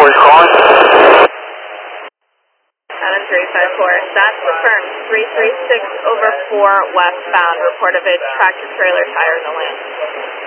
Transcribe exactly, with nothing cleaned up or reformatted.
four is calling. seven three five four, that's confirmed. three three six over four westbound. Report of a tractor trailer tire in the lane.